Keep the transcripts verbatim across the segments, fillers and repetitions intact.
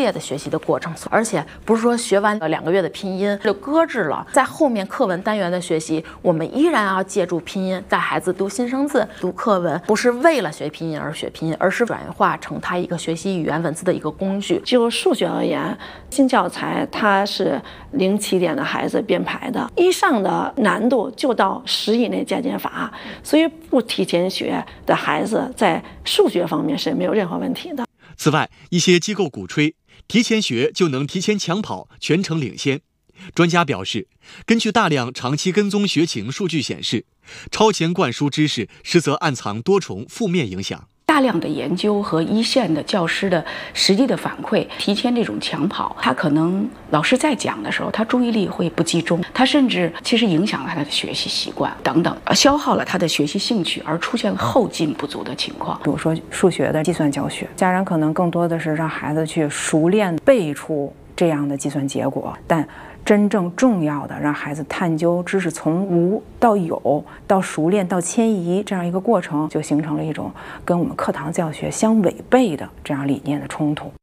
列的学习的过程，而且不是说学完了两个月的拼音就搁置了，在后面课文单元的学习，我们依然要借助拼音，带孩子读新生字、读课文，不是为了学拼音而学拼音，而是转化成他一个学习语言文字的一个工具。 就数学而言，新教材它是零起点的孩子编排的，一上的难度就到十以内加减法，所以不提前学的孩子在数学方面是没有任何问题的。 此外，一些机构鼓吹提前学就能提前抢跑，全程领先。专家表示，根据大量长期跟踪学情数据显示，超前灌输知识实则暗藏多重负面影响。 大量的研究和一线的教师的实际的反馈，提前这种抢跑，他可能老师在讲的时候，他注意力会不集中，他甚至其实影响了他的学习习惯等等，消耗了他的学习兴趣，而出现了后劲不足的情况。 比如说数学的计算教学，家长可能更多的是让孩子去熟练背出这样的计算结果，但真正重要的让孩子探究知识从无到有到熟练到迁移这样一个过程，就形成了一种跟我们课堂教学相违背的这样理念的冲突。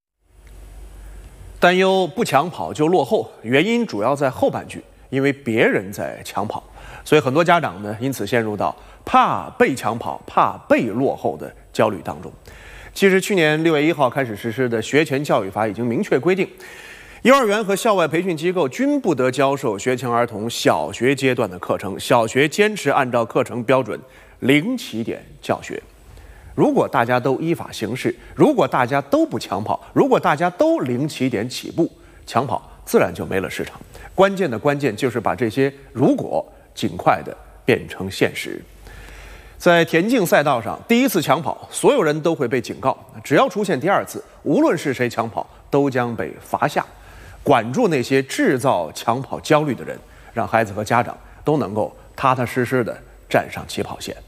担忧不抢跑就落后，原因主要在后半句，因为别人在抢跑，所以很多家长呢因此陷入到怕被抢跑、怕被落后的焦虑当中。其实去年六月一号开始实施的学前教育法已经明确规定，幼儿园和校外培训机构均不得教授学前儿童小学阶段的课程，小学坚持按照课程标准零起点教学。如果大家都依法行事，如果大家都不抢跑，如果大家都零起点起步，抢跑自然就没了市场。关键的关键就是把这些如果尽快的变成现实。在田径赛道上，第一次抢跑，所有人都会被警告；只要出现第二次，无论是谁抢跑，都将被罚下。管住那些制造抢跑焦虑的人，让孩子和家长都能够踏踏实实地站上起跑线。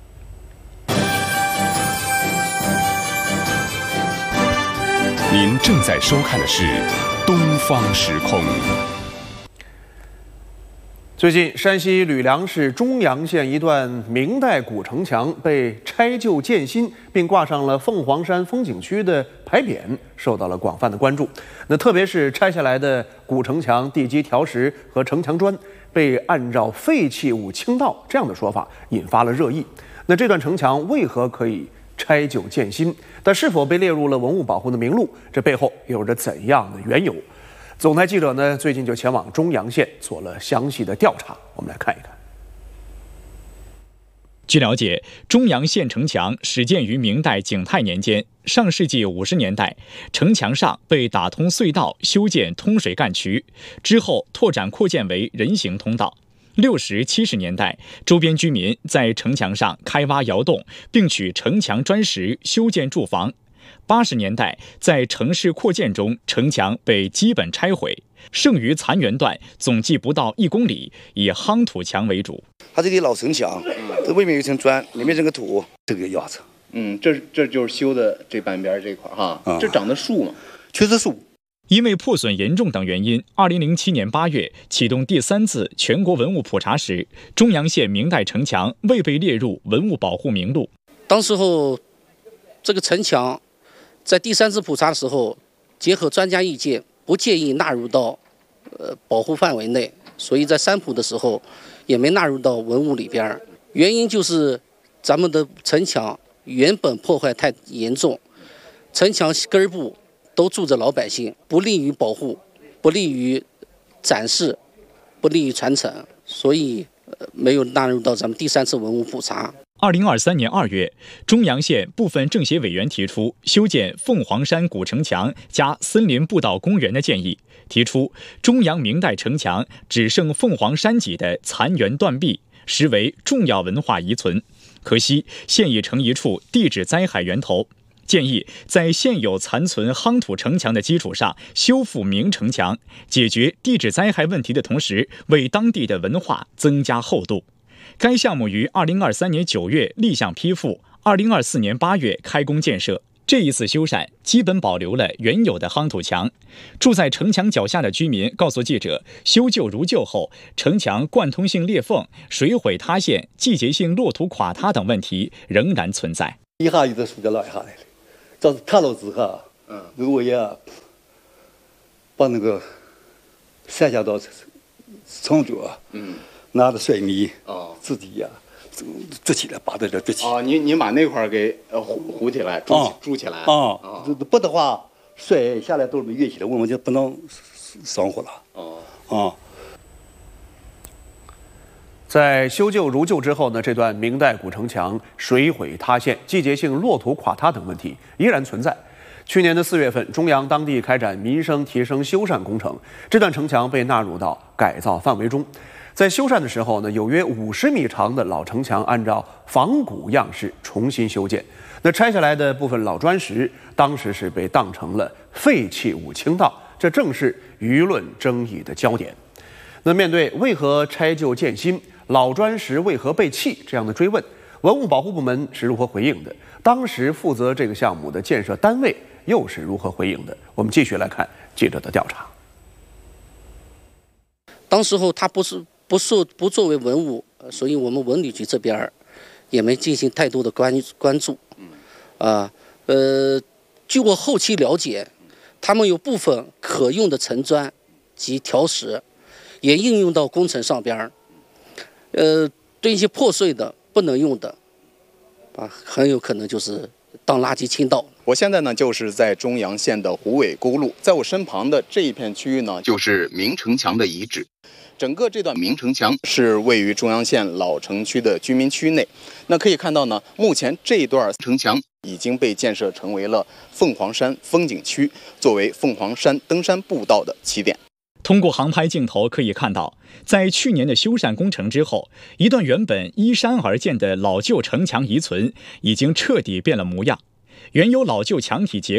您正在收看的是《东方时空》。 最近，山西吕梁市中阳县一段明代古城墙被拆旧建新，并挂上了凤凰山风景区的牌匾，受到了广泛的关注。那特别是拆下来的古城墙地基条石和城墙砖被按照废弃物倾倒这样的说法引发了热议。那这段城墙为何可以拆旧建新？但是否被列入了文物保护的名录？这背后有着怎样的缘由？总台记者呢，最近就前往中阳县做了详细的调查，我们来看一看。 据了解，中阳县城墙始建于明代景泰年间，上世纪五十年代，城墙上被打通隧道，修建通水干渠，之后拓展扩建为人行通道。六十、七十年代，周边居民在城墙上开挖窑洞，并取城墙砖石修建住房。八十年代，在城市扩建中，城墙被基本拆毁，剩余残垣段总计不到一公里，以夯土墙为主。 它这里老城墙，这外面有一层砖，里面这个土，这个压层。 嗯，这这就是修的这半边这块哈，嗯、这长的树嘛， 确实树。 因为破损严重等原因，二零零七年八月启动第三次全国文物普查时，中阳县明代城墙未被列入文物保护名录。 当时候，这个城墙在第三次普查的时候，结合专家意见，不建议纳入到呃保护范围内，所以在三普的时候也没纳入到文物里边。原因就是咱们的城墙原本破坏太严重，城墙根部都住着老百姓，不利于保护，不利于展示，不利于传承，所以呃没有纳入到咱们第三次文物普查。 二零二三年二月，中阳县部分政协委员提出修建凤凰山古城墙加森林步道公园的建议，提出中阳明代城墙只剩凤凰山脊的残垣断壁，实为重要文化遗存。可惜现已成一处地质灾害源头，建议在现有残存夯土城墙的基础上修复明城墙，解决地质灾害问题的同时，为当地的文化增加厚度。该项目于二零二三年九月立项批复，二零二四年八月开工建设。这一次修缮基本保留了原有的夯土墙。住在城墙脚下的居民告诉记者，修旧如旧后，城墙贯通性裂缝、水毁塌陷、季节性落土垮塌等问题仍然存在。 一下有的树就落下来了，这是看到之后，嗯，如果也把那个山下到城角，嗯，拿着水泥，哦，自己呀、啊，支起来，把在这支起。 哦，你你把那块给呃糊糊起来，筑起筑起来。 啊，不的话，水下来都是被跃起来，我们就不能生活了。哦，啊。 在修旧如旧之后呢，这段明代古城墙水毁塌陷、季节性落土垮塌等问题依然存在。去年的四月份，中阳当地开展民生提升修缮工程，这段城墙被纳入到改造范围中。在修缮的时候呢，有约五十米长的老城墙按照仿古样式重新修建。那拆下来的部分老砖石，当时是被当成了废弃物倾倒，这正是舆论争议的焦点。那面对为何拆旧建新、老砖石为何被弃这样的追问，文物保护部门是如何回应的？当时负责这个项目的建设单位又是如何回应的？我们继续来看记者的调查。 当时候它不是不受不作为文物，所以我们文旅局这边也没进行太多的关关注。啊，呃，据我后期了解，他们有部分可用的陈砖及条石，也应用到工程上边。呃，对一些破碎的、不能用的，啊，很有可能就是当垃圾倾倒。 我现在呢，就是在中阳县的虎尾沟路，在我身旁的这一片区域呢，就是明城墙的遗址。整个这段明城墙是位于中阳县老城区的居民区内。那可以看到呢，目前这一段城墙已经被建设成为了凤凰山风景区，作为凤凰山登山步道的起点。 通过航拍镜头可以看到，在去年的修缮工程之后，一段原本依山而建的老旧城墙遗存已经彻底变了模样。原有老旧墙体结构